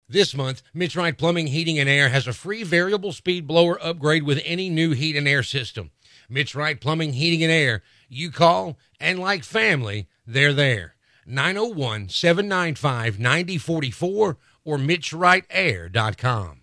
This month, Mitch Wright Plumbing, Heating, and Air has a free variable speed blower upgrade with any new heat and air system. Mitch Wright Plumbing, Heating, and Air. You call, and like family, they're there. 901-795-9044 or MitchWrightAir.com.